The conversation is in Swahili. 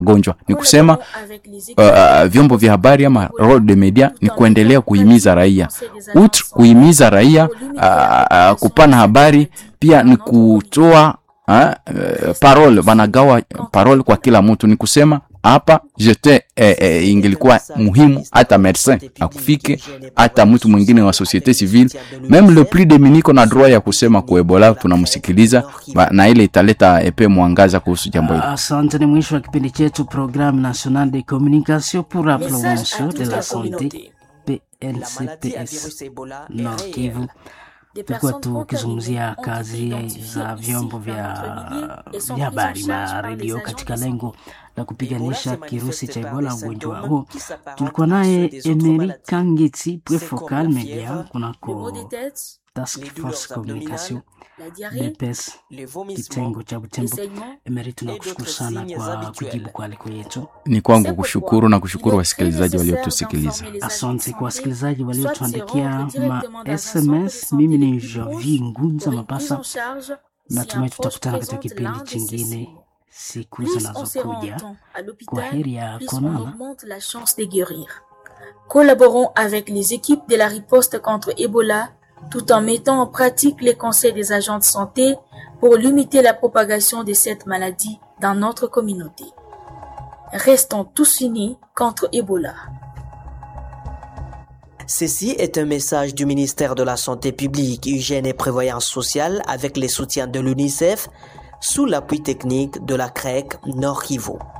gonjwa. Ni kusema vyombo vya habari ama role de media ni kuendelea kuhimiza raia. Kuhimiza raia kupana habari, pia ni kutoa parole, banagawa parole kwa kila mtu. Ni kusema hapa ingelikuwa muhimu hata médecin akufike, hata mtu mwingine wa société civile, même le plus démuni na droit ya kusema kwa Ebola, tunamsikiliza na ile italeta epe mwangaza kuhusu jambo hili. Asante. Ni mwisho wa kipindi chetu Programme Nationale de Communication pour la Promotion de la Santé PNCPS Nord Kivu. Tulikuwa tukizungumzia kazi za vyombo vya habari na redio katika lengo la kupiganisha kirusi cha Ebola, ugonjwa huo. Tulikuwa naye Emery Kangeti, point focal media kunako Task Force Communication BPS kitengo cha Butembo. Emery, tunakushukuru sana kwa kujibu kwa aliko yetu. Ni kwangu kushukuru na kushukuru wasikilizaji waliotusikiliza. Asante kwa wasikilizaji waliotuandikia SMS. Mimi ni Jovi Ngunza Mapasa. Natumai tutakutana katika kipindi chingine siku zinazokuja. Kwa heri ya konana. Collaborons avec les équipes de la riposte contre Ebola tout en mettant en pratique les conseils des agents de santé pour limiter la propagation de cette maladie dans notre communauté. Restons tous unis contre Ebola. Ceci est un message du ministère de la Santé publique, Hygiène et Prévoyance sociale avec les soutiens de l'UNICEF sous l'appui technique de la CREC Nord Kivu.